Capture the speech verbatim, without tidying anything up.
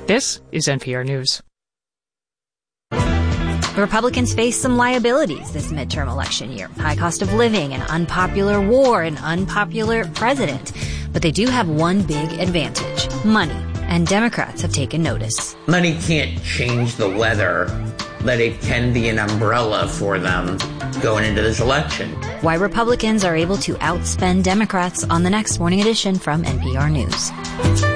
This is N P R News. Republicans face some liabilities this midterm election year. High cost of living, an unpopular war, an unpopular president. But they do have one big advantage: money. And Democrats have taken notice. Money can't change the weather, but it can be an umbrella for them going into this election. Why Republicans are able to outspend Democrats on the next Morning Edition from N P R News.